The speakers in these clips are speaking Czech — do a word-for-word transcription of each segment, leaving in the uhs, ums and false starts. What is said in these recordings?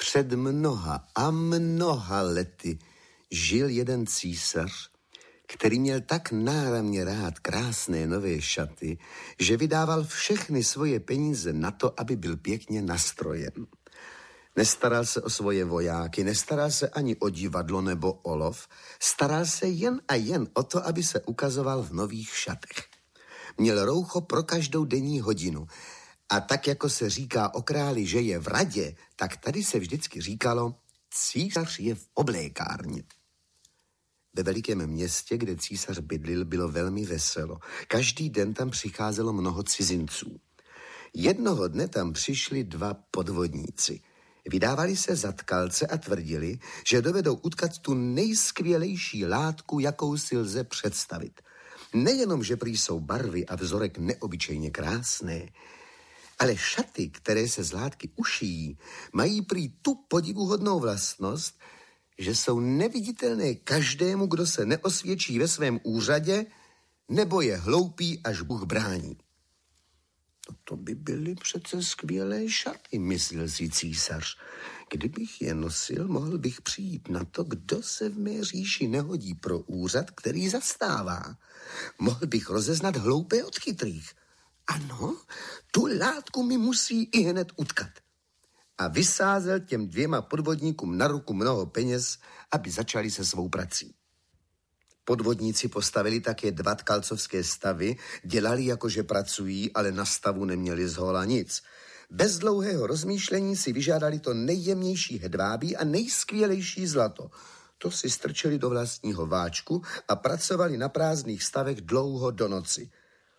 Před mnoha a mnoha lety žil jeden císař, který měl tak náramně rád krásné nové šaty, že vydával všechny svoje peníze na to, aby byl pěkně nastrojen. Nestaral se o svoje vojáky, nestaral se ani o divadlo nebo o lov, staral se jen a jen o to, aby se ukazoval v nových šatech. Měl roucho pro každou denní hodinu. A tak, jako se říká o králi, že je v radě, tak tady se vždycky říkalo, císař je v oblékárně. Ve velikém městě, kde císař bydlil, bylo velmi veselo. Každý den tam přicházelo mnoho cizinců. Jednoho dne tam přišli dva podvodníci. Vydávali se za tkalce a tvrdili, že dovedou utkat tu nejskvělejší látku, jakou si lze představit. Nejenom, že prý jsou barvy a vzorek neobyčejně krásné, ale šaty, které se z látky ušijí, mají prý tu podivuhodnou vlastnost, že jsou neviditelné každému, kdo se neosvědčí ve svém úřadě, nebo je hloupý, až Bůh brání. No to by byly přece skvělé šaty, myslel si císař. Kdybych je nosil, mohl bych přijít na to, kdo se v mé říši nehodí pro úřad, který zastává. Mohl bych rozeznat hloupé od chytrých. Ano, tu látku mi musí i hned utkat. A vysázel těm dvěma podvodníkům na ruku mnoho peněz, aby začali se svou prací. Podvodníci postavili také dva tkalcovské stavy, dělali jakože pracují, ale na stavu neměli zhola nic. Bez dlouhého rozmýšlení si vyžádali to nejjemnější hedvábí a nejskvělejší zlato. To si strčili do vlastního váčku a pracovali na prázdných stavech dlouho do noci.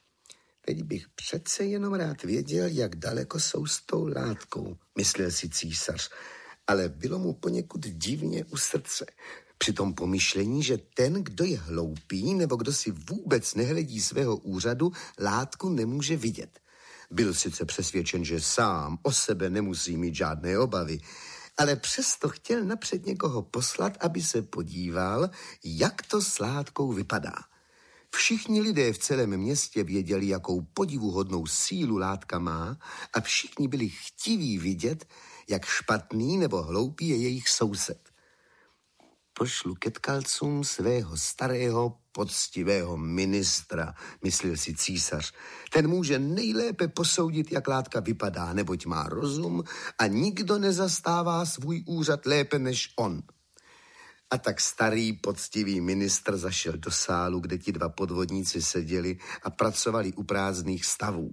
Teď bych přece jenom rád věděl, jak daleko jsou s tou látkou, myslel si císař, ale bylo mu poněkud divně u srdce. Při tom pomyšlení, že ten, kdo je hloupý nebo kdo si vůbec nehledí svého úřadu, látku nemůže vidět. Byl sice přesvědčen, že sám o sebe nemusí mít žádné obavy, ale přesto chtěl napřed někoho poslat, aby se podíval, jak to s látkou vypadá. Všichni lidé v celém městě věděli, jakou podivuhodnou sílu látka má a všichni byli chtiví vidět, jak špatný nebo hloupý je jejich soused. Pošlu ke tkalcům svého starého, poctivého ministra, myslel si císař. Ten může nejlépe posoudit, jak látka vypadá, neboť má rozum a nikdo nezastává svůj úřad lépe než on. A tak starý, poctivý ministr zašel do sálu, kde ti dva podvodníci seděli a pracovali u prázdných stavů.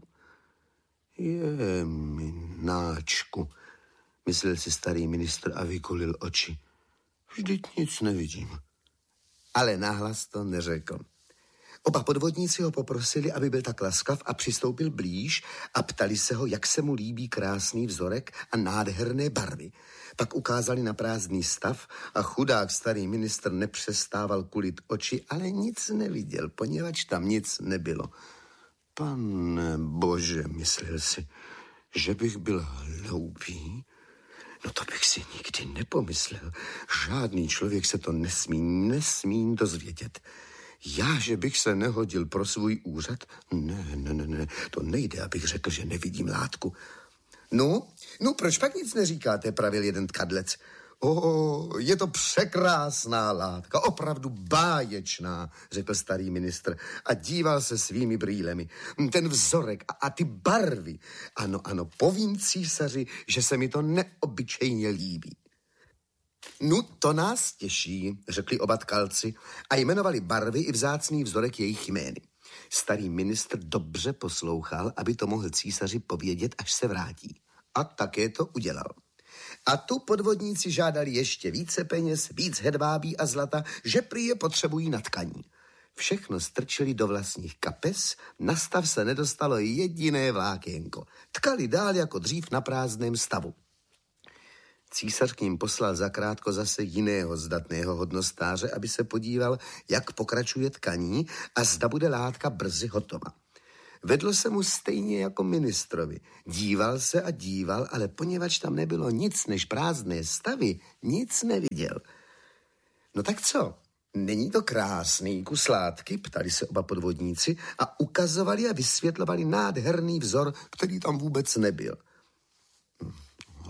Je, mináčku, myslel si starý ministr a vykulil oči. Vždyť nic nevidím. Ale nahlas to neřekl. Oba podvodníci ho poprosili, aby byl tak laskav a přistoupil blíž a ptali se ho, jak se mu líbí krásný vzorek a nádherné barvy. Pak ukázali na prázdný stav a chudák starý ministr nepřestával kulit oči, ale nic neviděl, poněvadž tam nic nebylo. Pane bože, myslel si, že bych byl hloupý? No to bych si nikdy nepomyslel. Žádný člověk se to nesmí, nesmí dozvědět. Já, že bych se nehodil pro svůj úřad? Ne, ne, ne, ne, to nejde, abych řekl, že nevidím látku. No, no proč pak nic neříkáte, pravil jeden tkadlec. O, je to překrásná látka, opravdu báječná, řekl starý ministr a díval se svými brýlemi. Ten vzorek a, a ty barvy. Ano, ano, povím císaři, že se mi to neobyčejně líbí. No, to nás těší, řekli oba tkalci a jmenovali barvy i vzácný vzorek jejich jmény. Starý ministr dobře poslouchal, aby to mohl císaři povědět, až se vrátí. A také to udělal. A tu podvodníci žádali ještě více peněz, víc hedvábí a zlata, že prý je potřebují na tkaní. Všechno strčili do vlastních kapes, na stav se nedostalo jediné vlákénko. Tkali dál jako dřív na prázdném stavu. Císař k ním poslal zakrátko zase jiného zdatného hodnostáře, aby se podíval, jak pokračuje tkaní a zda bude látka brzy hotova. Vedlo se mu stejně jako ministrovi. Díval se a díval, ale poněvadž tam nebylo nic než prázdné stavy, nic neviděl. No tak co? Není to krásný kus látky? Ptali se oba podvodníci a ukazovali a vysvětlovali nádherný vzor, který tam vůbec nebyl.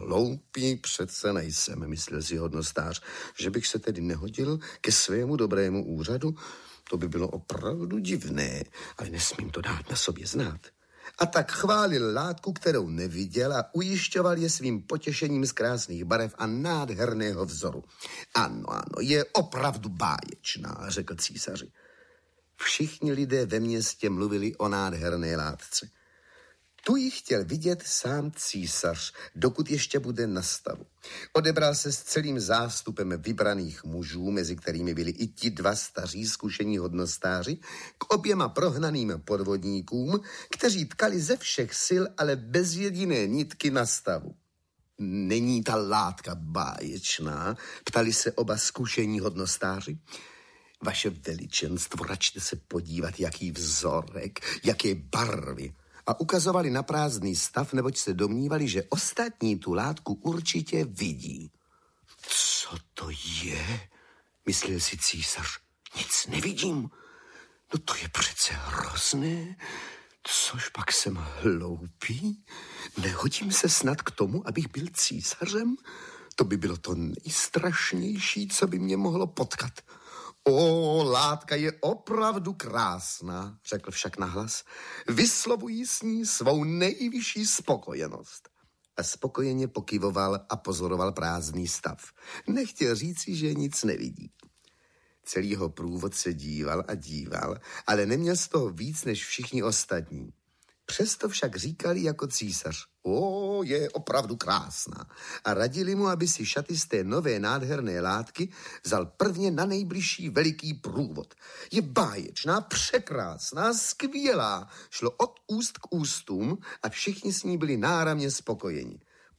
hloupý přece nejsem, myslel si hodnostář, že bych se tedy nehodil ke svému dobrému úřadu. To by bylo opravdu divné, ale nesmím to dát na sobě znát. A tak chválil látku, kterou neviděl a ujišťoval je svým potěšením z krásných barev a nádherného vzoru. Ano, ano, je opravdu báječná, řekl císaři. Všichni lidé ve městě mluvili o nádherné látce. Tu ji chtěl vidět sám císař, dokud ještě bude na stavu. Odebral se s celým zástupem vybraných mužů, mezi kterými byli i ti dva staří zkušení hodnostáři, k oběma prohnaným podvodníkům, kteří tkali ze všech sil, ale bez jediné nitky na stavu. Není ta látka báječná? Ptali se oba zkušení hodnostáři. Vaše veličenstvo, račte se podívat, jaký vzorek, jaké barvy. A ukazovali na prázdný stav, neboť se domnívali, že ostatní tu látku určitě vidí. Co to je? Myslel si císař. Nic nevidím. No to je přece hrozné. Což pak jsem hloupý? Nehodím se snad k tomu, abych byl císařem? To by bylo to nejstrašnější, co by mě mohlo potkat. O, látka je opravdu krásná, řekl však nahlas. Vyslovují s ní svou nejvyšší spokojenost. A spokojeně pokyvoval a pozoroval prázdný stav. Nechtěl říci, že nic nevidí. Celý jeho průvod se díval a díval, ale neměl z toho víc než všichni ostatní. Přesto však říkali jako císař, o, je opravdu krásná. A radili mu, aby si šaty z té nové nádherné látky vzal prvně na nejbližší veliký průvod. Je báječná, překrásná, skvělá. Šlo od úst k ústům a všichni s ní byli náramně spokojeni.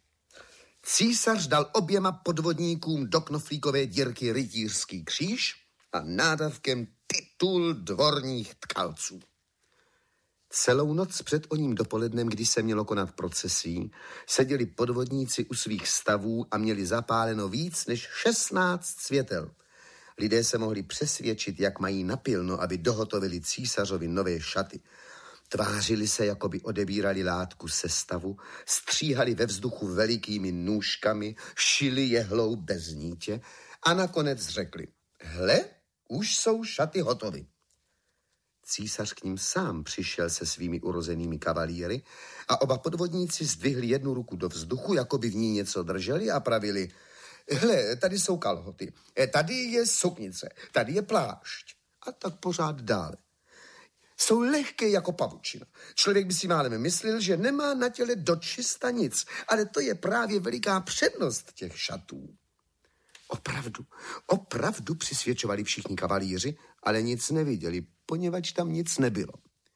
Císař dal oběma podvodníkům do knoflíkové dírky rytířský kříž a nádavkem titul dvorních tkalců. Celou noc před oním dopolednem, kdy se mělo konat procesí, seděli podvodníci u svých stavů a měli zapáleno víc než šestnáct světel. Lidé se mohli přesvědčit, jak mají napilno, aby dohotovili císařovi nové šaty. Tvářili se, jako by odebírali látku se stavu, stříhali ve vzduchu velikými nůžkami, šili jehlou bez nítě a nakonec řekli, hle, už jsou šaty hotovy. Císař k ním sám přišel se svými urozenými kavalíry a oba podvodníci zdvihli jednu ruku do vzduchu, jako by v ní něco drželi a pravili, hle, tady jsou kalhoty, tady je suknice, tady je plášť a tak pořád dále. Jsou lehké jako pavučina. Člověk by si málem myslel, že nemá na těle dočista nic, ale to je právě veliká přednost těch šatů. Opravdu, opravdu přisvědčovali všichni kavalíři, ale nic neviděli, poněvadž tam nic nebylo.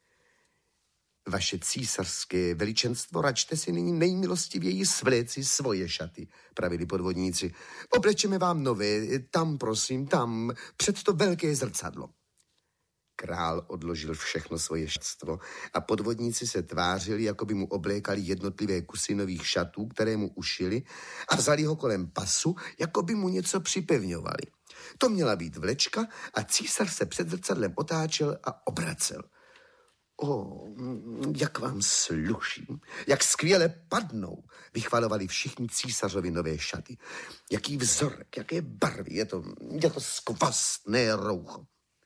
Vaše císařské veličenstvo, račte si nyní nejmilostivěji svléci svoje šaty, pravili podvodníci. Oblečeme vám nové, tam prosím, tam, před to velké zrcadlo. Král odložil všechno svoje šatstvo a podvodníci se tvářili, jako by mu oblékali jednotlivé kusy nových šatů, které mu ušili a vzali ho kolem pasu, jako by mu něco připevňovali. To měla být vlečka a císař se před zrcadlem otáčel a obracel. O, jak vám sluší, jak skvěle padnou, vychvalovali všichni císařovi nové šaty. Jaký vzorek, jaké barvy, je to, je to skvostné roucho.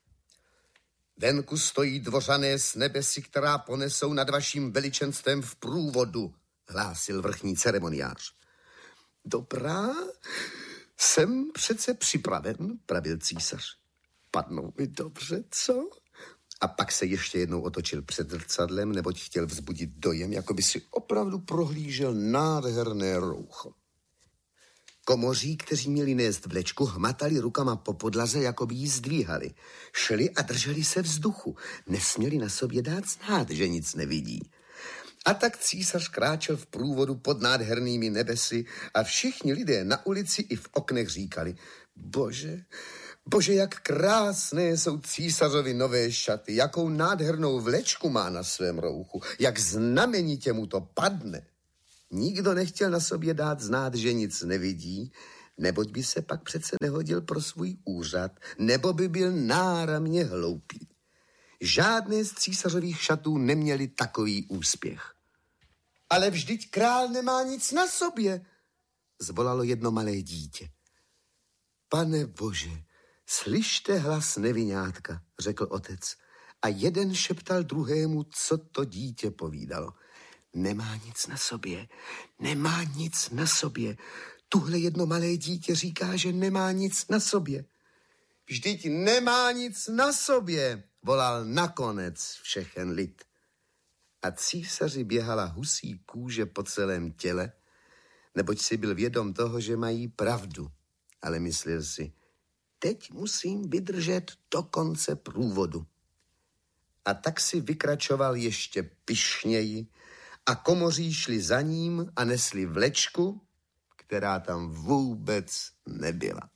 Venku stojí dvořané z nebesi, která ponesou nad vaším veličenstvem v průvodu, hlásil vrchní ceremoniář. Dobrá, jsem přece připraven, pravil císař. Padnou mi dobře, co? A pak se ještě jednou otočil před zrcadlem, neboť chtěl vzbudit dojem, jako by si opravdu prohlížel nádherné roucho. Komoří, kteří měli nést vlečku, hmatali rukama po podlaze, jako by ji zdvíhali. Šli a drželi se vzduchu. Nesměli na sobě dát znát, že nic nevidí. A tak císař kráčel v průvodu pod nádhernými nebesy a všichni lidé na ulici i v oknech říkali, bože, bože, jak krásné jsou císařovi nové šaty, jakou nádhernou vlečku má na svém rouchu, jak znamenitě mu to padne. Nikdo nechtěl na sobě dát znát, že nic nevidí, neboť by se pak přece nehodil pro svůj úřad, nebo by byl náramně hloupý. Žádné z císařových šatů neměli takový úspěch. Ale vždyť král nemá nic na sobě, zvolalo jedno malé dítě. Pane Bože, slyšte hlas nevinátka, řekl otec. A jeden šeptal druhému, co to dítě povídalo. Nemá nic na sobě, nemá nic na sobě. Tuhle jedno malé dítě říká, že nemá nic na sobě. Vždyť nemá nic na sobě, volal nakonec všechen lid. A císaři běhala husí kůže po celém těle, neboť si byl vědom toho, že mají pravdu. Ale myslel si, teď musím vydržet do konce průvodu. A tak si vykračoval ještě pyšněji a komoří šli za ním a nesli vlečku, která tam vůbec nebyla.